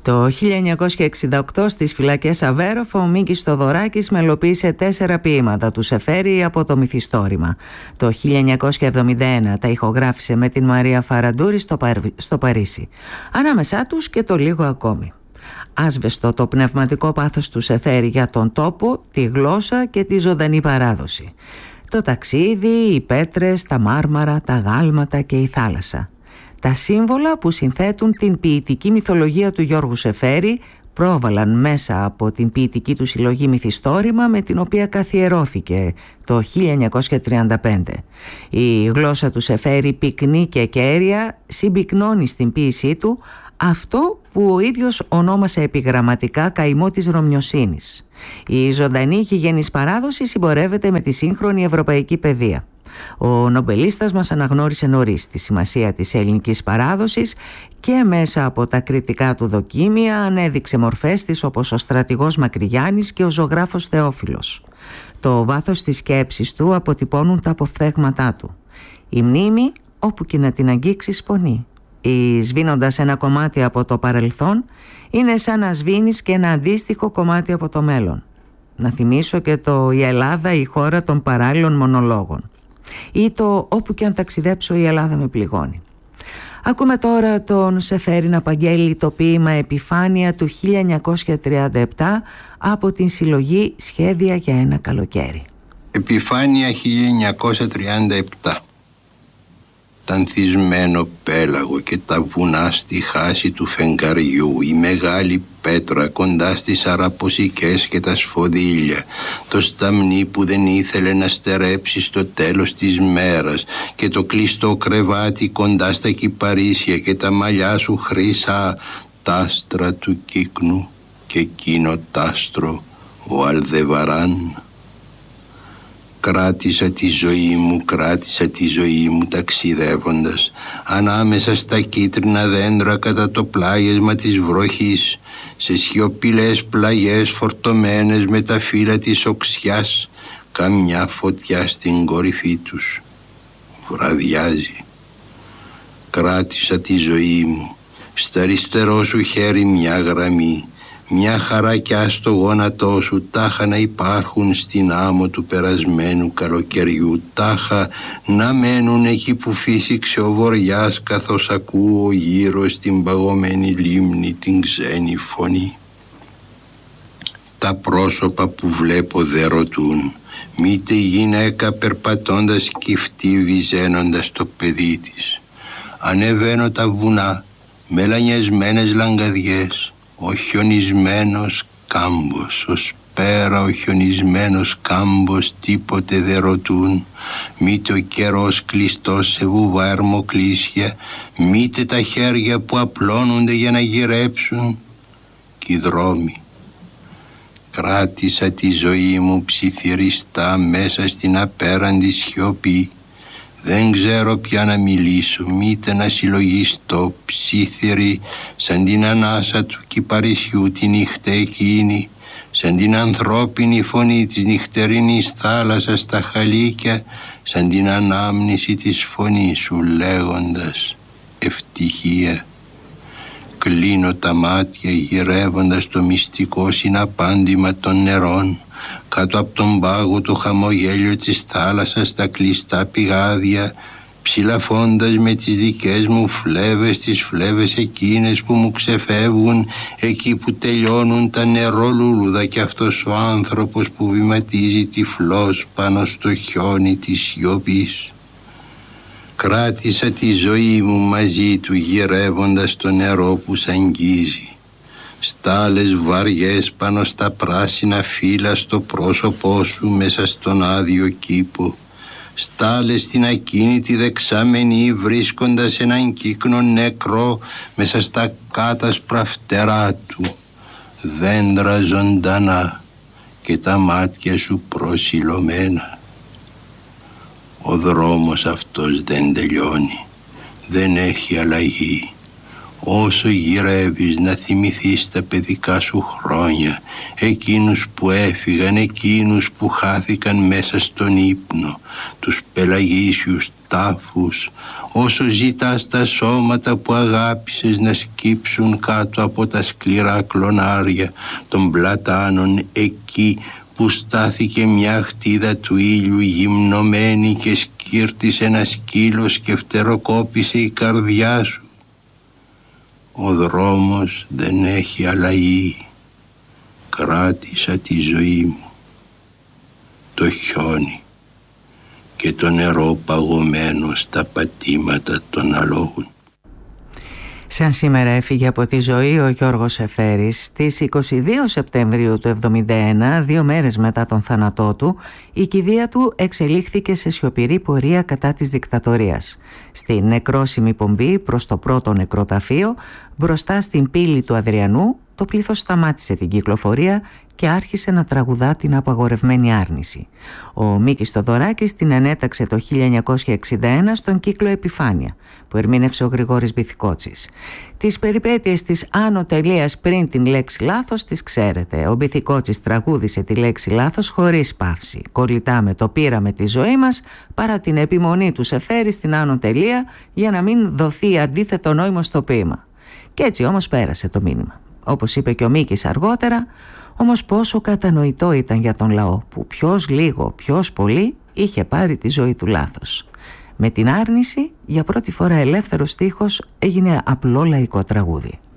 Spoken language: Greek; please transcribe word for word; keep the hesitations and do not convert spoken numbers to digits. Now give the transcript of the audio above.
Το χίλια εννιακόσια εξήντα οκτώ στις φυλακές Αβέροφ ο Μίκης Θοδωράκης μελοποίησε τέσσερα ποίηματα του Σεφέρη από το Μυθιστόρημα. Το χίλια εννιακόσια εβδομήντα ένα τα ηχογράφησε με την Μαρία Φαραντούρη στο, Παρ... στο Παρίσι. Ανάμεσά τους και το λίγο ακόμη. Άσβεστο το πνευματικό πάθος του Σεφέρη για τον τόπο, τη γλώσσα και τη ζωντανή παράδοση. Το ταξίδι, οι πέτρες, τα μάρμαρα, τα γάλματα και η θάλασσα. Τα σύμβολα που συνθέτουν την ποιητική μυθολογία του Γιώργου Σεφέρη πρόβαλαν μέσα από την ποιητική του συλλογή Μυθιστόρημα, με την οποία καθιερώθηκε το χίλια εννιακόσια τριάντα πέντε. Η γλώσσα του Σεφέρη, πυκνή και κέρια, συμπυκνώνει στην ποίησή του αυτό που ο ίδιος ονόμασε επιγραμματικά καημό της Ρωμιοσύνης. Η ζωντανή γηγενής παράδοση συμπορεύεται με τη σύγχρονη ευρωπαϊκή παιδεία. Ο νομπελίστας μας αναγνώρισε νωρίς τη σημασία της ελληνικής παράδοσης και μέσα από τα κριτικά του δοκίμια ανέδειξε μορφές της όπως ο στρατηγός Μακρυγιάννης και ο ζωγράφος Θεόφιλος. Το βάθος της σκέψης του αποτυπώνουν τα αποφθέγματά του. Η μνήμη, όπου και να την αγγίξεις, πονεί. Ή σβήνοντας ένα κομμάτι από το παρελθόν, είναι σαν να σβήνεις και ένα αντίστοιχο κομμάτι από το μέλλον. Να θυμίσω και το «Η Ελλάδα, η χώρα των παράλληλων μονολόγων» ή το «Όπου και αν ταξιδέψω η Ελλάδα με πληγώνει». Ακούμε τώρα τον Σεφέρη να απαγγέλει το ποίημα «Επιφάνεια» του χίλια εννιακόσια τριάντα επτά από την συλλογή «Σχέδια για ένα καλοκαίρι». Επιφάνεια χίλια εννιακόσια τριάντα επτά. Τ' ανθισμένο πέλαγο και τα βουνά στη χάση του φεγγαριού, η μεγάλη πέτρα κοντά στις αραποσικές και τα σφοδίλια, το σταμνί που δεν ήθελε να στερέψει στο τέλος της μέρας και το κλειστό κρεβάτι κοντά στα κυπαρίσια και τα μαλλιά σου χρυσά, τ' άστρα του κύκνου και εκείνο τ' άστρο, ο Αλδεβαράν. Κράτησα τη ζωή μου, κράτησα τη ζωή μου ταξιδεύοντας ανάμεσα στα κίτρινα δέντρα κατά το πλάγισμα της βροχής, σε σιωπηλές πλαγιές φορτωμένες με τα φύλλα της οξιάς, καμιά φωτιά στην κορυφή τους. Βραδιάζει. Κράτησα τη ζωή μου, στα αριστερό σου χέρι μια γραμμή, μια χαρακιά στο γόνατό σου, τάχα να υπάρχουν στην άμμο του περασμένου καλοκαιριού, τάχα να μένουν εκεί που φύσηξε ο βοριάς, καθώς ακούω γύρω στην παγωμένη λίμνη την ξένη φωνή. Τα πρόσωπα που βλέπω δεν ρωτούν, μήτε γυναίκα περπατώντας κυφτή βυζένοντας το παιδί της. Ανεβαίνω τα βουνά, μελανιασμένες λαγκαδιές, ο χιονισμένος κάμπος, ως πέρα ο χιονισμένος κάμπος, τίποτε δεν ρωτούν, μήτε ο καιρός κλειστός σε βουβά ερμοκλήσια, μήτε τα χέρια που απλώνονται για να γυρέψουν, κι οι δρόμοι. Κράτησα τη ζωή μου ψιθυριστά μέσα στην απέραντη σιωπή. Δεν ξέρω πια να μιλήσω, μήτε να συλλογιστώ, ψίθυρη σαν την ανάσα του κυπαρισιού τη νύχτα εκείνη, σαν την ανθρώπινη φωνή της νυχτερινής θάλασσας στα χαλίκια, σαν την ανάμνηση της φωνής σου λέγοντας ευτυχία. Κλείνω τα μάτια γυρεύοντας το μυστικό συναπάντημα των νερών, κάτω από τον πάγο το χαμογέλιο της θάλασσας στα κλειστά πηγάδια, ψηλαφώντας με τις δικές μου φλέβες τις φλέβες εκείνες που μου ξεφεύγουν εκεί που τελειώνουν τα νερόλουλουδα, και αυτός ο άνθρωπος που βηματίζει τυφλός πάνω στο χιόνι της σιωπής. Κράτησα τη ζωή μου μαζί του γυρεύοντας το νερό που σ' αγγίζει. Στάλες βαριές πάνω στα πράσινα φύλλα στο πρόσωπό σου μέσα στον άδειο κήπο. Στάλες στην ακίνητη δεξαμενή βρίσκοντας έναν κύκνο νεκρό μέσα στα κάτασπρα φτερά του. Δέντρα ζωντανά και τα μάτια σου προσιλωμένα. Ο δρόμος αυτός δεν τελειώνει, δεν έχει αλλαγή. όσο γυρεύεις να θυμηθείς τα παιδικά σου χρόνια, εκείνους που έφυγαν, εκείνους που χάθηκαν μέσα στον ύπνο, τους πελαγίσιους τάφους, όσο ζητάς τα σώματα που αγάπησες να σκύψουν κάτω από τα σκληρά κλονάρια των πλατάνων, εκεί που στάθηκε μια χτίδα του ήλιου γυμνωμένη και σκύρτησε ένα σκύλος και φτεροκόπησε η καρδιά σου. Ο δρόμος δεν έχει αλλαγή. Κράτησα τη ζωή μου. Το χιόνι και το νερό παγωμένο στα πατήματα των αλόγων. Σαν σήμερα έφυγε από τη ζωή ο Γιώργος Σεφέρης. Στις είκοσι δύο Σεπτεμβρίου του εβδομήντα ένα, δύο μέρες μετά τον θάνατό του, η κηδεία του εξελίχθηκε σε σιωπηρή πορεία κατά της δικτατορίας. Στη νεκρόσιμη πομπή προς το πρώτο νεκροταφείο, μπροστά στην πύλη του Αδριανού, το πλήθος σταμάτησε την κυκλοφορία και άρχισε να τραγουδά την απαγορευμένη άρνηση. Ο Μίκης Θοδωράκης την ανέταξε το χίλια εννιακόσια εξήντα ένα στον κύκλο Επιφάνεια, που ερμήνευσε ο Γρηγόρης Μπιθικότσης. Τις περιπέτειες της άνω τελείας πριν την λέξη λάθος τις ξέρετε. Ο Μπιθικότσης τραγούδισε τη λέξη λάθος χωρίς παύση. Κολλητά με το πήραμε τη ζωή μας, παρά την επιμονή του Σεφέρη στην άνω τελεία, για να μην δοθεί αντίθετο νόημα στο ποίημα. Και έτσι όμως πέρασε το μήνυμα. Όπως είπε και ο Μίκης αργότερα, όμως πόσο κατανοητό ήταν για τον λαό, που ποιος λίγο, ποιος πολύ είχε πάρει τη ζωή του λάθος. Με την άρνηση, για πρώτη φορά ελεύθερος στίχος έγινε απλό λαϊκό τραγούδι.